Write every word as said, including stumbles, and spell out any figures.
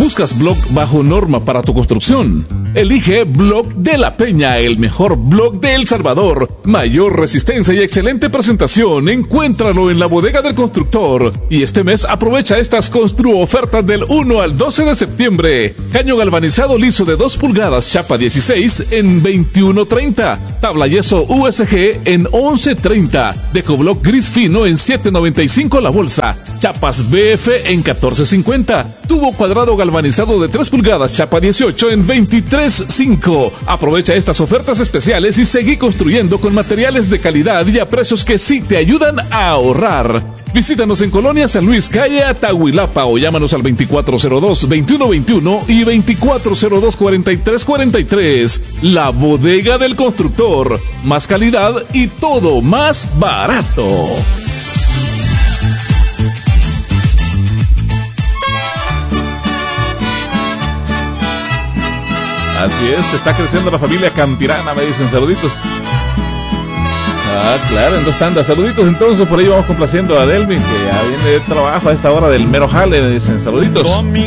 ¿Buscas block bajo norma para tu construcción? Elige Block de la Peña, el mejor block de El Salvador. Mayor resistencia y excelente presentación. Encuéntralo en la bodega del constructor. Y este mes aprovecha estas constru ofertas del uno al doce de septiembre. Caño galvanizado liso de dos pulgadas, chapa dieciséis en veintiuno treinta. Tabla yeso U S G en once treinta. Decoblock gris fino en siete noventa y cinco la bolsa. Chapas B F en catorce cincuenta. Tubo cuadrado galvanizado de tres pulgadas, chapa dieciocho en veintitrés cinco. Aprovecha estas ofertas especiales y seguí construyendo con materiales de calidad y a precios que sí te ayudan a ahorrar. Visítanos en Colonia San Luis, calle Atahuilapa, o llámanos al veinticuatro cero dos, veintiuno veintiuno y veinticuatro cero dos, cuarenta y tres cuarenta y tres. La bodega del constructor. Más calidad y todo más barato. Así es, está creciendo la familia Campirana, me dicen, saluditos. Ah, claro, en dos tandas, saluditos. Entonces por ahí vamos complaciendo a Delvin, que ya viene de trabajo a esta hora del mero jale, me dicen, saluditos.